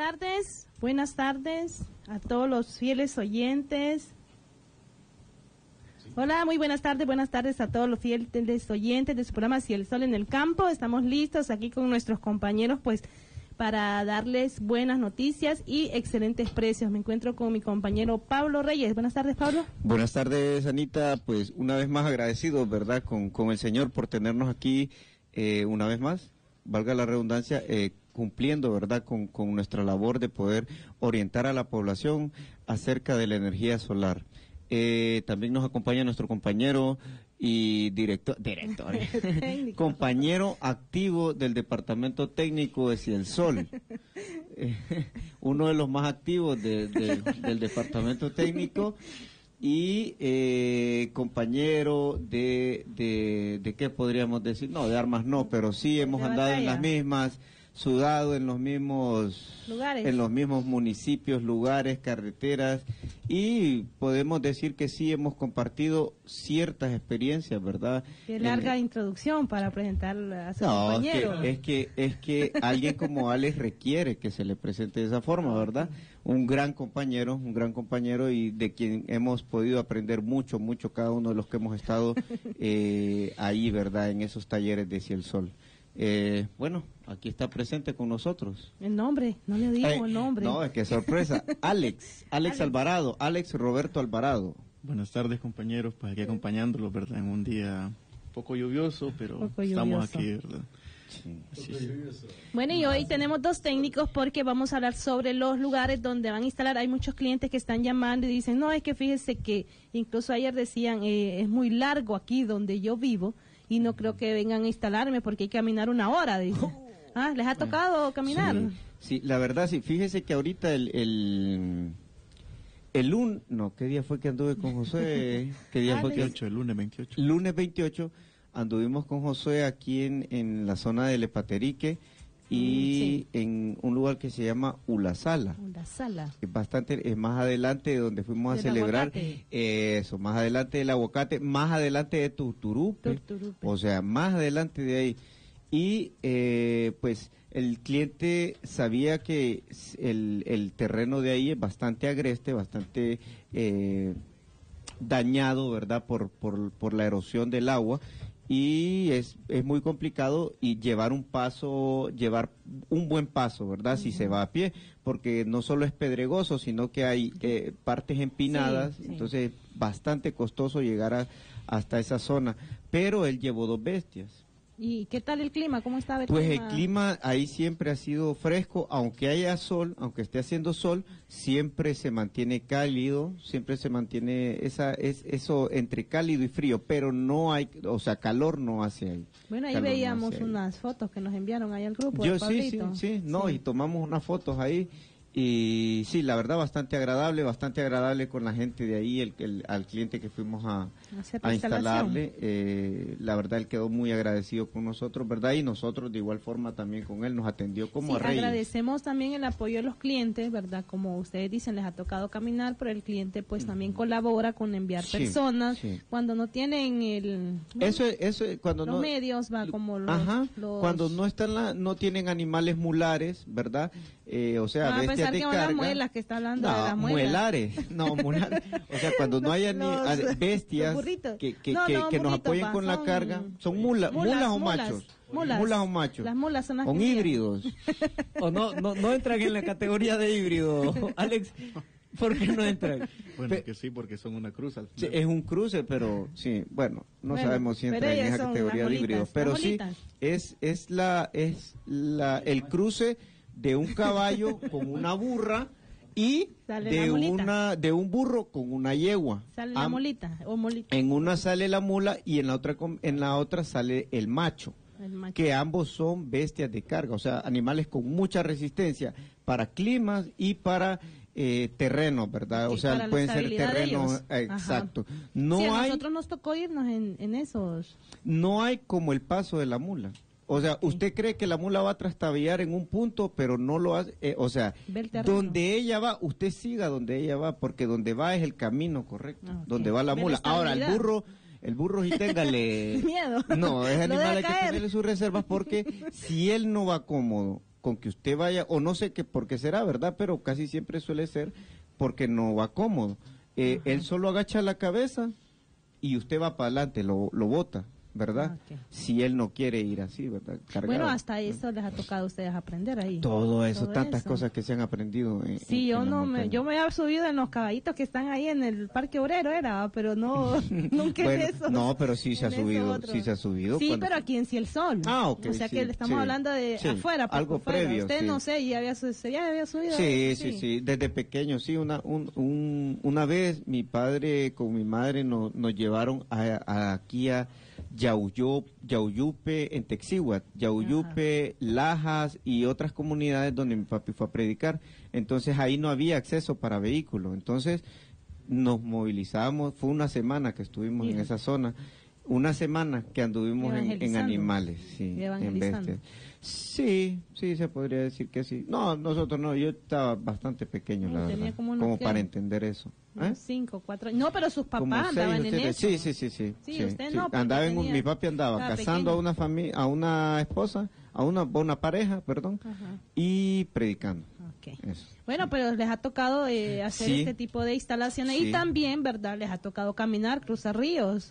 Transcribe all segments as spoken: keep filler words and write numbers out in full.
tardes, buenas tardes a todos los fieles oyentes. Hola, muy buenas tardes, buenas tardes a todos los fieles oyentes de su programa Si el Sol en el Campo. Estamos listos aquí con nuestros compañeros, pues, para darles buenas noticias y excelentes precios. Me encuentro con mi compañero Pablo Reyes. Buenas tardes, Pablo. Buenas tardes, Anita. Pues una vez más agradecido, ¿verdad?, con, con el Señor por tenernos aquí eh, una vez más, valga la redundancia, eh, cumpliendo, ¿verdad?, con, con nuestra labor de poder orientar a la población acerca de la energía solar. Eh, también nos acompaña nuestro compañero y director, director, compañero activo del Departamento Técnico de Si el Sol, eh, uno de los más activos de, de, del Departamento Técnico y eh, compañero de, de, de, ¿qué podríamos decir? No, de armas no, pero sí hemos de andado batalla. en las mismas, sudado en los mismos lugares, en los mismos municipios, lugares, carreteras, y podemos decir que sí hemos compartido ciertas experiencias, ¿verdad? Qué larga en... introducción para presentar a su no, compañero. Es que, es que es que alguien como Alex requiere que se le presente de esa forma, ¿verdad? Un gran compañero, un gran compañero y de quien hemos podido aprender mucho, mucho cada uno de los que hemos estado eh, ahí, ¿verdad? En esos talleres de Si el Sol. Eh, bueno, aquí está presente con nosotros. El nombre, no le digo eh, el nombre. No, es que sorpresa. Alex, Alex, Alex Alvarado, Alex Roberto Alvarado. Buenas tardes, compañeros, pues aquí acompañándolos, ¿verdad? En un día poco lluvioso, pero poco estamos lluvioso. aquí, ¿verdad? Sí. Así es. Bueno, y hoy tenemos dos técnicos porque vamos a hablar sobre los lugares donde van a instalar. Hay muchos clientes que están llamando y dicen, no, es que fíjese que incluso ayer decían, eh, es muy largo aquí donde yo vivo y no creo que vengan a instalarme porque hay que caminar una hora, dice. Ah, ¿les ha tocado caminar? Sí, sí, la verdad, sí, fíjese que ahorita el... el... El lunes, no, ¿qué día fue que anduve con Josué? ¿Qué día fue que? veintiocho, el lunes veintiocho. Lunes veintiocho anduvimos con Josué aquí en, en la zona de Lepaterique y sí. en un lugar que se llama Ulasala. Ulasala. Es bastante, es más adelante de donde fuimos a Del celebrar aguacate. eso, más adelante del aguacate, más adelante de Turturupe, Turturupe. o sea, más adelante de ahí. Y eh, pues el cliente sabía que el, el terreno de ahí es bastante agreste, bastante eh, dañado, ¿verdad?, por, por, por la erosión del agua, y es, es muy complicado y llevar un paso, llevar un buen paso, ¿verdad?, uh-huh. Si se va a pie, porque no solo es pedregoso, sino que hay eh, partes empinadas, sí, sí. Entonces bastante costoso llegar a, hasta esa zona, pero él llevó dos bestias. ¿Y qué tal el clima? ¿Cómo está el pues clima? el clima ahí siempre ha sido fresco, aunque haya sol, aunque esté haciendo sol, siempre se mantiene cálido, siempre se mantiene esa es eso entre cálido y frío, pero no hay, o sea, calor no hace ahí. Bueno, ahí calor veíamos no hace ahí. Unas fotos que nos enviaron ahí al grupo. Yo sí, sí, sí, no, sí. Y tomamos unas fotos ahí. Y sí, la verdad bastante agradable, bastante agradable con la gente de ahí, el, el al cliente que fuimos a, a instalarle, eh, la verdad él quedó muy agradecido con nosotros, ¿verdad? Y nosotros de igual forma también con él, nos atendió como sí, a reyes. Agradecemos también el apoyo de los clientes, ¿verdad? Como ustedes dicen, les ha tocado caminar, pero el cliente pues también colabora con enviar sí, personas, sí. Cuando no tienen el... Eso, eso cuando los no... medios, va como los... Ajá, los... cuando no están la, no tienen animales mulares, ¿verdad? Eh, o sea, ah, bestias de que carga. Las muelas, que está hablando no, de las muelas. muelares, no, mulares. O sea, cuando no haya los, bestias que, que, no, que, no, que nos burrito, apoyen pa, con son, la carga, son mula, mulas, mulas o mulas, machos. Mulas. Mulas o machos. Las mulas son las Son híbridos. O no, no, no entran en la categoría de híbrido, Alex. ¿Por qué no entran? Bueno, Pe que sí, porque son una cruz al final. Sí, es un cruce, pero sí, bueno, no bueno, sabemos si entra en esa categoría de híbridos, pero sí es es la es la el cruce de un caballo con una burra y sale de una de un burro con una yegua. Sale la molita o molita. En una sale la mula y en la otra en la otra sale el macho. El macho. Que ambos son bestias de carga, o sea, animales con mucha resistencia para climas y para eh, terrenos, ¿verdad? Sí, o sea, pueden ser terrenos, eh, exacto. No sí, a hay, nosotros nos tocó irnos en, en esos. No hay como el paso de la mula. O sea, okay. Usted cree que la mula va a trastabillar en un punto, pero no lo hace, eh, o sea, donde ella va, usted siga donde ella va, porque donde va es el camino correcto, okay. Donde va la mula. Ahora, el burro... El burro sí téngale... miedo. No, es animal, hay que tenerle sus reservas porque si él no va cómodo con que usted vaya, o no sé qué por qué será, ¿verdad? Pero casi siempre suele ser porque no va cómodo. Eh, él solo agacha la cabeza y usted va para adelante, lo, lo bota, ¿verdad? Okay. Si él no quiere ir así, ¿verdad? Cargado. Bueno, hasta eso les ha tocado a ustedes aprender ahí. Todo eso, Todo tantas eso. cosas que se han aprendido. En, Sí, en- yo en la no me, montaña. yo me he subido en los caballitos que están ahí en el Parque Obrero, era, pero no, nunca Bueno, en eso. no, pero sí se ha en eso subido, otro. sí se ha subido. Sí, cuando- pero aquí en Ciel Sol. Ah, ok, O sea sí, que le estamos sí, hablando de sí, afuera, poco algo afuera. previo, Usted sí. no sé, ya había, su- ya había subido. Sí, sí, sí, desde pequeño, sí, una, un, un- una vez mi padre con mi madre nos, nos llevaron a, a- aquí a Yauyó, Yauyupe, en Texihuat, Yauyupe, Lajas y otras comunidades donde mi papi fue a predicar. Entonces ahí no había acceso para vehículos, entonces nos movilizamos, fue una semana que estuvimos en Bien. esa zona, una semana que anduvimos en, en Evangelizando. animales, sí, Y en evangelizando. bestias. Sí, sí, se podría decir que sí. No, nosotros no, yo estaba bastante pequeño, No, la tenía verdad, como como, unos, ¿qué? para entender eso. ¿Eh? Unos cinco, cuatro. No, pero sus Como papás seis andaban o en siete. eso. Sí, sí, sí, sí. Sí, usted no, porque Andaba en un- tenía- mi papi andaba estaba casando pequeño. a una familia, a una esposa, a una, a una pareja, perdón, Ajá. y predicando. Ok. Eso. Bueno, pero les ha tocado eh, hacer Sí. este tipo de instalaciones Sí. y también, ¿verdad? Les ha tocado caminar, cruzar ríos.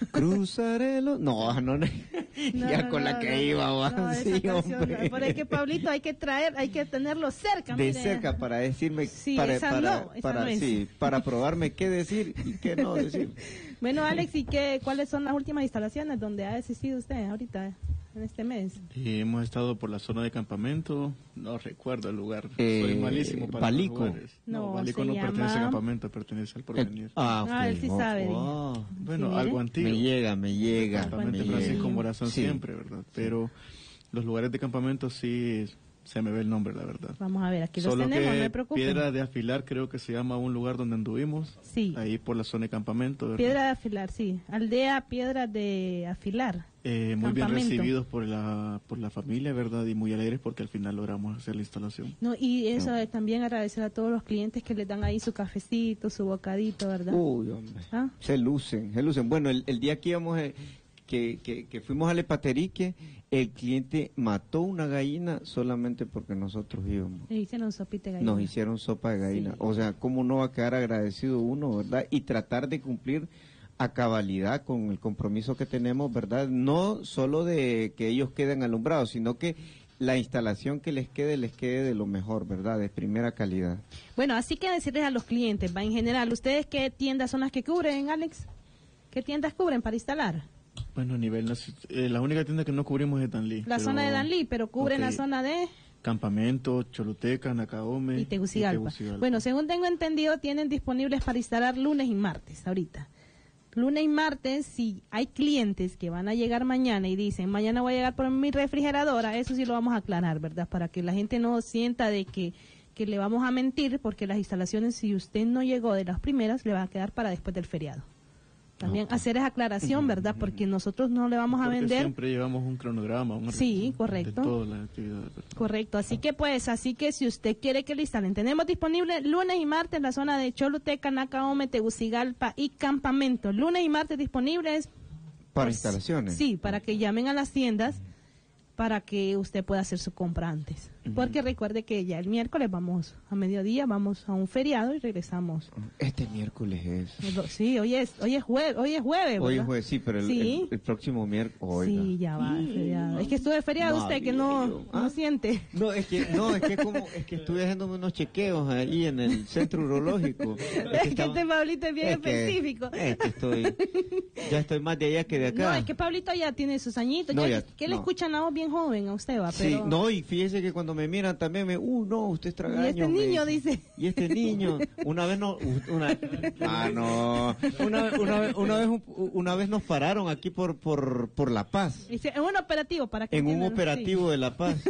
Cruzaré los... No, no, no. No, ya no, con no, la que no. iba, No, Juan, esa sí, canción, hombre. no. Pero es que Pablito hay que traer, hay que tenerlo cerca. De mire. cerca para decirme, Sí, para, esa para, no, esa para, no es. sí, para probarme qué decir y qué no decir. Bueno, Alex, ¿y qué, cuáles son las últimas instalaciones donde ha asistido usted ahorita, en este mes? Y hemos estado por la zona de campamento, no recuerdo el lugar, Eh, soy malísimo para Balico. los lugares. No, No, Balico se no llama- pertenece a campamento, pertenece al porvenir. El- ah, Ah, ok. él sí Oh, sabe. oh. Bueno, Sí, mire. algo antiguo. Me llega, me llega. Campamento me de Francisco llega. Morazán Sí. siempre, ¿verdad? Pero los lugares de campamento sí se me ve el nombre, la verdad. Vamos a ver, aquí los Solo tenemos, que no me preocupe. Piedra de Afilar creo que se llama un lugar donde anduvimos, Sí. ahí por la zona de campamento, ¿verdad? Piedra de afilar, sí. Aldea Piedra de Afilar. Eh, muy bien Campamento. recibidos por la por la familia, ¿verdad? Y muy alegres porque al final logramos hacer la instalación. No, y eso es también agradecer a todos los clientes que les dan ahí su cafecito, su bocadito, ¿verdad? Uy, hombre. ¿Ah? Se lucen, se lucen. Bueno, el, el día que íbamos, eh, que, que, que fuimos al Epaterique, el cliente mató una gallina solamente porque nosotros íbamos. Le hicieron sopita de gallina. Nos hicieron sopa de gallina. Sí. O sea, ¿cómo no va a quedar agradecido uno, verdad? Y tratar de cumplir a cabalidad con el compromiso que tenemos, ¿verdad? No solo de que ellos queden alumbrados, sino que la instalación que les quede, les quede de lo mejor, ¿verdad? De primera calidad. Bueno, así que decirles a los clientes, va en general, ¿ustedes qué tiendas son las que cubren, Alex? ¿Qué tiendas cubren para instalar? Bueno, a nivel naci- eh, la única tienda que no cubrimos es Danlí. La pero- zona de Danlí, pero cubren Ok. la zona de... Campamento, Choluteca, Nacaome y Tegucigalpa. Bueno, según tengo entendido, tienen disponibles para instalar lunes y martes ahorita. Lunes y martes, si hay clientes que van a llegar mañana y dicen, mañana voy a llegar por mi refrigeradora, eso sí lo vamos a aclarar, ¿verdad? Para que la gente no sienta de que, que le vamos a mentir, porque las instalaciones, si usted no llegó de las primeras, le va a quedar para después del feriado. También hacer esa aclaración, ¿verdad? Porque nosotros no le vamos a Porque vender... siempre llevamos un cronograma, un Sí, resumen correcto. de todas las actividades. ¿verdad? Correcto, así que pues, así que si usted quiere que le instalen, tenemos disponible lunes y martes en la zona de Choluteca, Nacaome, Tegucigalpa y Campamento. Lunes y martes disponibles. Para pues, instalaciones. Sí, para que llamen a las tiendas para que usted pueda hacer su compra antes. Porque recuerde que ya el miércoles vamos a mediodía, vamos a un feriado y regresamos. Este miércoles es. Sí, hoy es, hoy es jueves, hoy es jueves, Hoy es ¿verdad? jueves, sí, pero el, Sí. el- el próximo miércoles. Oiga. Sí, ya va, el feriado. Es que estuve feriado usted que no, Maravilloso. no Ah. siente. No, es que no, es que como es que estuve haciéndome unos chequeos ahí en el centro urológico. Es que estaba- este Pablito es bien es que- específico. es que estoy ya estoy más de allá que de acá. No, es que Pablito ya tiene sus añitos. No, ya, ya- que le no. escuchan la voz bien joven a usted, va, Sí, pero... no, y fíjese que cuando me miran también me, uh, no, usted es tragaño. Y este me niño, dicen. dice. Y este niño, una vez no, una, ah, no, una, una, vez- una vez, un- una vez nos pararon aquí por, por, por La Paz. Dice, en un operativo, para que En un entiendan, operativo de La Paz.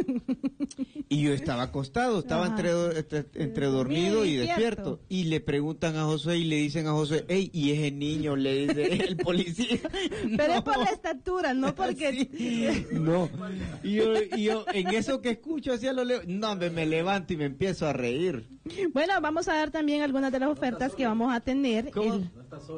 Y yo estaba acostado, estaba Ajá. entre, este- entre dormido y Bien, despierto. cierto. Y le preguntan a Josué y le dicen a Josué, hey, y ese niño, le dice el policía. sí. Pero es por No. la estatura, no porque... Sí. No. Y yo, y yo, en eso que escucho, así a lo lejos, no, me, me levanto y me empiezo a reír. Bueno, vamos a dar también algunas de las ofertas que vamos a tener. ¿Cómo? El-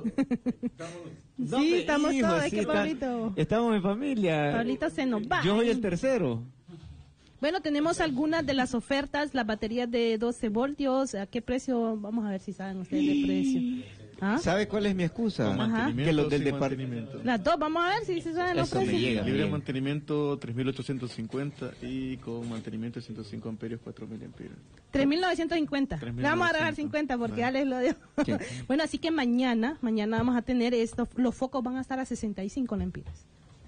No, Sí, me- estamos hijo, todos, es sí, que está- Pablito... Estamos en familia. Pablito se nos va. Yo soy el tercero. Bueno, tenemos algunas de las ofertas, las baterías de doce voltios, ¿a qué precio? Vamos a ver si saben ustedes el precio. ¿Ah? ¿Sabe cuál es mi excusa? Con mantenimiento, Que los del sin depart- mantenimiento. Las dos, vamos a ver si se saben los Eso me precios. llega. Libre de bien. mantenimiento tres mil ochocientos cincuenta y con mantenimiento de ciento cinco amperios cuatro mil amperios. tres mil novecientos cincuenta. tres mil Le vamos a novecientos. agregar cincuenta porque Vale. Alex lo dio. Sí. Bueno, así que mañana, mañana vamos a tener esto. Los focos van a estar a sesenta y cinco lempiras.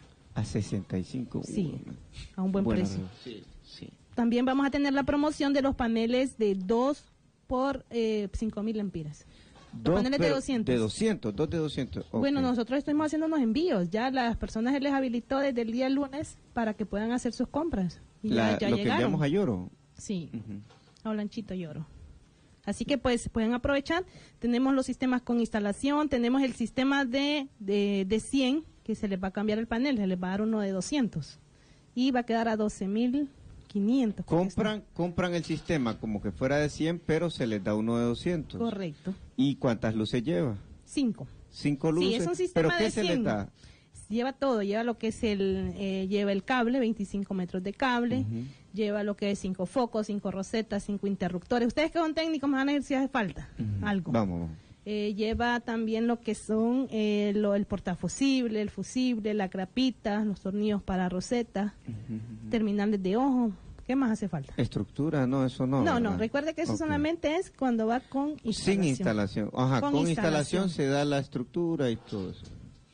A sesenta y cinco. Sí, Uh, a un buen buena precio. red. Sí, sí. También vamos a tener la promoción de los paneles de dos por eh, cinco mil lempiras. Los paneles de pero- doscientos. De doscientos, dos de doscientos. ok. Bueno, nosotros estamos haciendo unos envíos. Ya las personas se les habilitó desde el día lunes para que puedan hacer sus compras. Y ya, La- ya lo que llegaron. enviamos a Lloro. Sí, Ujú. a Olanchito Lloro. Así que pues pueden aprovechar. Tenemos los sistemas con instalación, tenemos el sistema de, de, de cien, que se les va a cambiar el panel, se les va a dar uno de doscientos. Y va a quedar a doce mil quinientos. creo que está. Compran, compran el sistema como que fuera de cien, pero se les da uno de doscientos. Correcto. ¿Y cuántas luces lleva? Cinco. Cinco Sí, luces. es un sistema ¿Pero qué de se cien. les da? Lleva todo, lleva lo que es el, eh, lleva el cable, veinticinco metros de cable, Ujú. lleva lo que es cinco focos, cinco rosetas, cinco interruptores. Ustedes que son técnicos me van a decir si hace falta Ujú. algo. Vamos, vamos. Eh, lleva también lo que son eh, lo, el portafusible, el fusible, la grapita, los tornillos para roseta, terminales de ojo. ¿Qué más hace falta? Estructura, no, eso no. No, no, ¿verdad? recuerde que eso Ok. solamente es cuando va con instalación. Sin instalación. Ajá, Con con, instalación. instalación. se da la estructura y todo eso.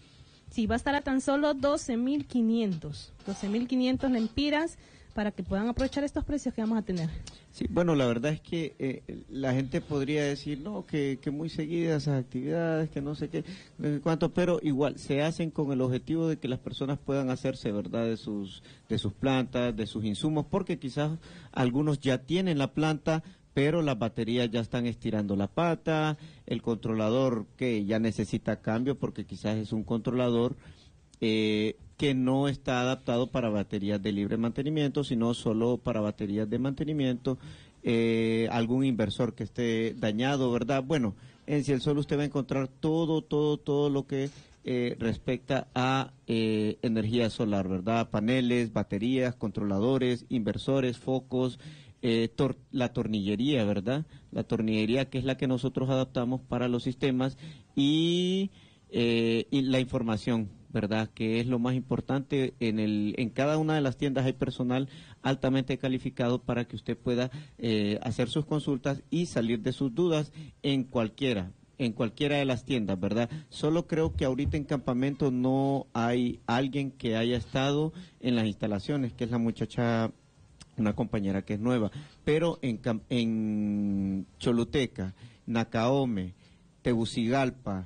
Sí, va a estar a tan solo doce mil quinientos. doce mil quinientos lempiras para que puedan aprovechar estos precios que vamos a tener. Sí, bueno, la verdad es que eh, la gente podría decir, no, que, que muy seguidas esas actividades, que no sé qué, no sé cuánto, pero igual se hacen con el objetivo de que las personas puedan hacerse, ¿verdad?, de sus, de sus plantas, de sus insumos, porque quizás algunos ya tienen la planta, pero las baterías ya están estirando la pata, el controlador que ya necesita cambio, porque quizás es un controlador eh, que no está adaptado para baterías de libre mantenimiento, sino solo para baterías de mantenimiento, eh, algún inversor que esté dañado, ¿verdad? Bueno, en Cielsol usted va a encontrar todo, todo, todo lo que eh, respecta a eh, energía solar, ¿verdad? Paneles, baterías, controladores, inversores, focos, eh, tor- la tornillería, ¿verdad? La tornillería que es la que nosotros adaptamos para los sistemas y, eh, y la información, ¿verdad? Que es lo más importante. En el en cada una de las tiendas hay personal altamente calificado para que usted pueda eh, hacer sus consultas y salir de sus dudas en cualquiera en cualquiera de las tiendas, ¿verdad? Solo creo que ahorita en campamento no hay alguien que haya estado en las instalaciones, que es la muchacha, una compañera que es nueva, pero en, Cam- en Choluteca, Nacaome, Tegucigalpa,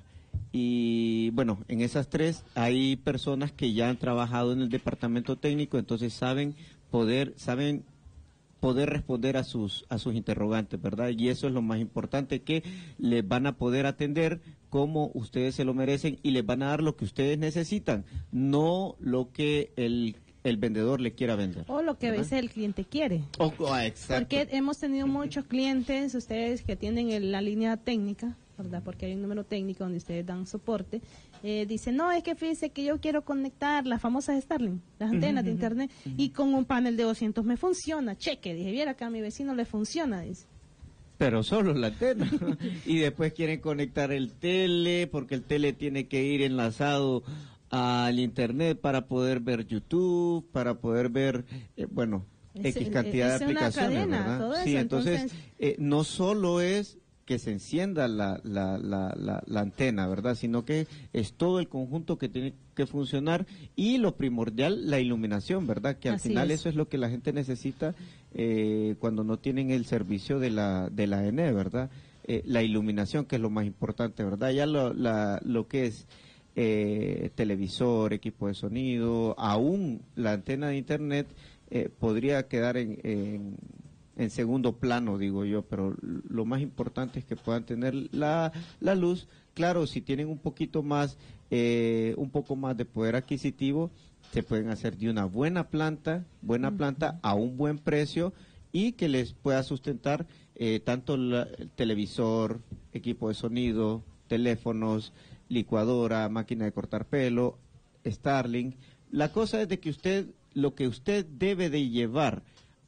y bueno, en esas tres hay personas que ya han trabajado en el departamento técnico, entonces saben poder, saben poder responder a sus a sus interrogantes, ¿verdad? Y eso es lo más importante, que les van a poder atender como ustedes se lo merecen y les van a dar lo que ustedes necesitan, no lo que el el vendedor le quiera vender. O lo que a ¿verdad? veces el cliente quiere. O- oh, exacto. Porque hemos tenido muchos clientes, ustedes que tienen el- la línea técnica, ¿verdad? Porque hay un número técnico donde ustedes dan soporte. Eh, dicen, no, es que fíjese que yo quiero conectar las famosas Starlink, las antenas de internet, y con un panel de doscientos me funciona. Cheque, dije, viera que a mi vecino le funciona, dice. Pero solo la antena. Y después quieren conectar el tele, porque el tele tiene que ir enlazado al internet para poder ver YouTube, para poder ver, eh, bueno, Es- X cantidad es de una aplicaciones, cadena, ¿verdad? todo Sí, eso, entonces, entonces- eh, no solo es que se encienda la, la, la, la, la antena, ¿verdad? Sino que es todo el conjunto que tiene que funcionar y lo primordial, la iluminación, ¿verdad? Que al Así final es. eso es lo que la gente necesita eh, cuando no tienen el servicio de la, de la A N E, ¿verdad? Eh, la iluminación, que es lo más importante, ¿verdad? Ya lo, la, lo que es eh, televisor, equipo de sonido, aún la antena de internet eh, podría quedar en, en, en segundo plano, digo yo, pero lo más importante es que puedan tener la, la luz. Claro, si tienen un poquito más, eh, un poco más de poder adquisitivo, se pueden hacer de una buena planta, buena planta a un buen precio y que les pueda sustentar eh, tanto la- el televisor, equipo de sonido, teléfonos, licuadora, máquina de cortar pelo, Starlink. La cosa es de que usted, lo que usted debe de llevar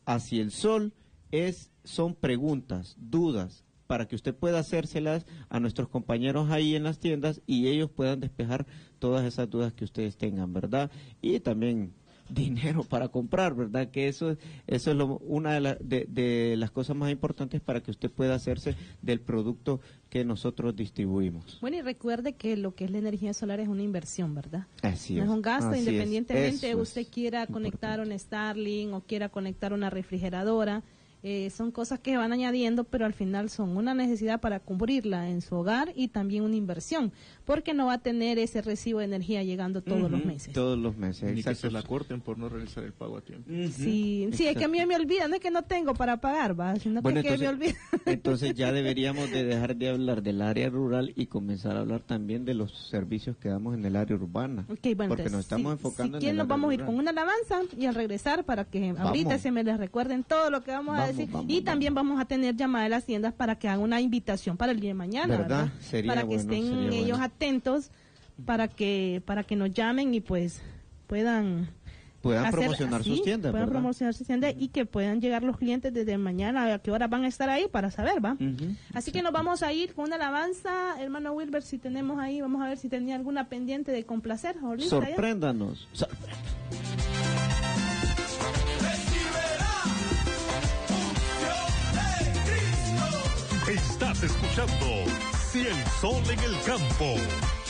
hacia el sol es son preguntas, dudas, para que usted pueda hacérselas a nuestros compañeros ahí en las tiendas y ellos puedan despejar todas esas dudas que ustedes tengan, ¿verdad? Y también dinero para comprar, ¿verdad? Que eso, eso es lo, una de, la, de, de las cosas más importantes para que usted pueda hacerse del producto que nosotros distribuimos. Bueno, y recuerde que lo que es la energía solar es una inversión, ¿verdad? Así no es. es un gasto, Así independientemente es. usted quiera conectar un Starlink o quiera conectar una refrigeradora. Eh, son cosas que van añadiendo, pero al final son una necesidad para cubrirla en su hogar y también una inversión, porque no va a tener ese recibo de energía llegando todos Uh-huh, los meses. Todos los meses, Ni que exacto. se la corten por no realizar el pago a tiempo. Uh-huh, Sí, sí, es que a mí me olvida, no es que no tengo para pagar, va, sino Bueno, que, que me entonces, olvida. entonces ya deberíamos de dejar de hablar del área rural y comenzar a hablar también de los servicios que damos en el área urbana. Okay, bueno, porque entonces, nos estamos si, enfocando si en quieren el nos área vamos a ir rural. con una alabanza y al regresar para que ahorita Vamos. se me les recuerden todo lo que vamos, a Vamos, decir vamos, y vamos. también vamos a tener llamada de las tiendas para que hagan una invitación para el día de mañana, ¿Verdad? ¿verdad? Sería para que bueno, estén sería ellos bueno. atentos para que para que nos llamen y pues puedan Puedan hacer promocionar así, sus tiendas, puedan ¿verdad? promocionar sus tiendas y que puedan llegar los clientes desde mañana, a qué hora van a estar ahí para saber, ¿va? Ujú, Así que nos vamos a ir con una alabanza, hermano Wilber, si tenemos ahí, vamos a ver si tenía alguna pendiente de complacer. ¿Ahorita ya? Sorpréndanos. Sor- Estás escuchando Si el sol en el campo